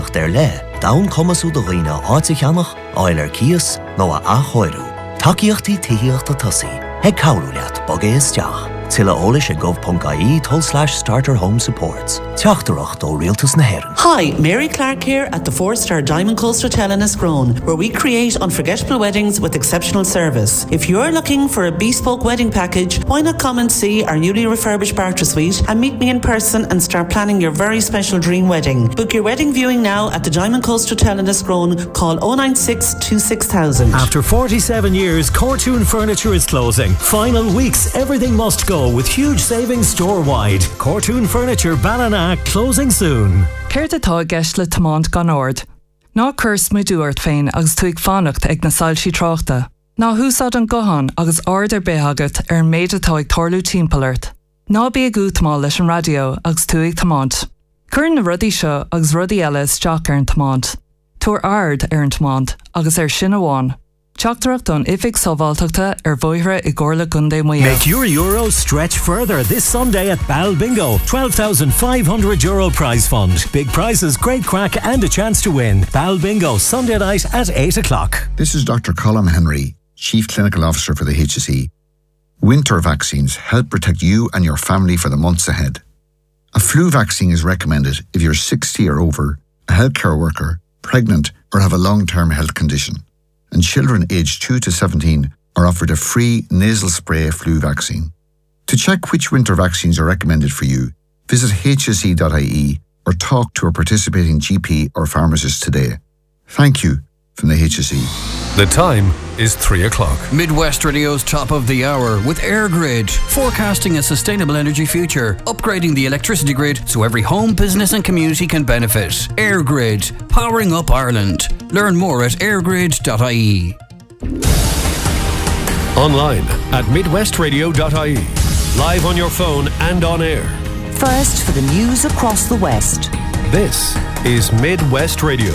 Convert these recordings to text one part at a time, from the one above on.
takeíocht le, dawn comasú do roine áite cheannach, áil cias nó a choirú. Takeíochtaí taíocht a tosaí, heag cabhrú leat boga isteach. Tilla ólis at gov.ie/starter home supports. Teachtarach do Rialtas na Héireann. Hi, Mary Clark here at the 4-star Diamond Coast Hotel in Escrone, where we create unforgettable weddings with exceptional service. If you're looking for a bespoke wedding package, why not come and see our newly refurbished Barter Suite and meet me in person and start planning your very special dream wedding. Book your wedding viewing now at the Diamond Coast Hotel in Escrone. Call 096 26000. After 47 years, Cortoon Furniture is closing. Final weeks, everything must go with huge savings store-wide. Cortoon Furniture Ballina closing soon. Céir atá gceist le tiomáint gan ord. Ná curs mu dúirt féin agus tú ag fannacht ag na sailsí tráchta. Ná húsáid an gohan agus ard ar béthagat ar an méid atá ag torlú timpairt. Ná bí ag útmá leis an radio agus tú ag tiomáint. Cuir na rudaí seo agus rudaí eile isteach ar an tiomáint. Túair ard ar an tiomáint agus ar sin amháin. Teachtarach don ifig sábháilteachta ar bhuaithre I gcomharla Gundé Mayo. Make your Euro stretch further this Sunday at Bal Bingo. €12,500 prize fund. Big prizes, great crack and a chance to win. Bal Bingo, Sunday night at 8 o'clock. This is Dr. Colm Henry, Chief Clinical Officer for the HSE. Winter vaccines help protect you and your family for the months ahead. A flu vaccine is recommended if you're 60 or over, a healthcare worker, pregnant or have a long-term health condition. And children aged 2 to 17 are offered a free nasal spray flu vaccine. To check which winter vaccines are recommended for you, visit hse.ie or talk to a participating GP or pharmacist today. Thank you from the HSE. The time is 3 o'clock. Midwest Radio's top of the hour with AirGrid, forecasting a sustainable energy future, upgrading the electricity grid so every home, business and community can benefit. AirGrid, powering up Ireland. Learn more at airgrid.ie. Online at midwestradio.ie. Live on your phone and on air. First for the news across the West. This is Midwest Radio.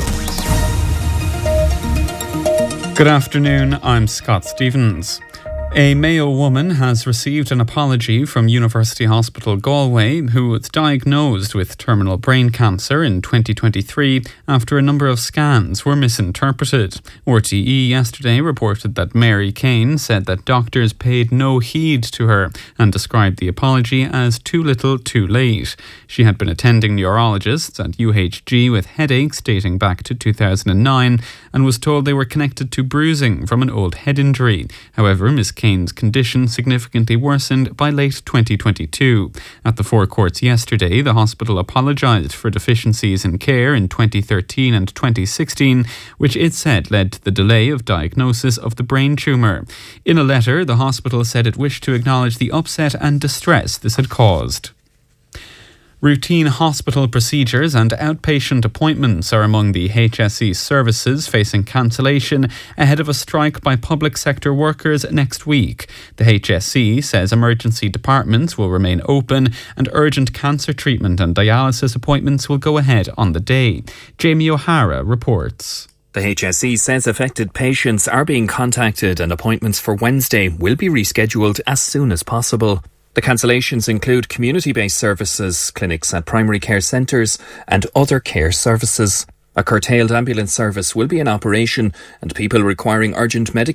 Good afternoon, I'm Scott Stevens. A Mayo woman has received an apology from University Hospital Galway, who was diagnosed with terminal brain cancer in 2023 after a number of scans were misinterpreted. RTE yesterday reported that Mary Kane said that doctors paid no heed to her and described the apology as too little too late. She had been attending neurologists at UHG with headaches dating back to 2009 and was told they were connected to bruising from an old head injury. However, Ms. Kane's condition significantly worsened by late 2022. At the Four Courts yesterday, the hospital apologised for deficiencies in care in 2013 and 2016, which it said led to the delay of diagnosis of the brain tumour. In a letter, the hospital said it wished to acknowledge the upset and distress this had caused. Routine hospital procedures and outpatient appointments are among the HSE services facing cancellation ahead of a strike by public sector workers next week. The HSE says emergency departments will remain open and urgent cancer treatment and dialysis appointments will go ahead on the day. Jamie O'Hara reports. The HSE says affected patients are being contacted and appointments for Wednesday will be rescheduled as soon as possible. The cancellations include community-based services, clinics at primary care centres and other care services. A curtailed ambulance service will be in operation and people requiring urgent medical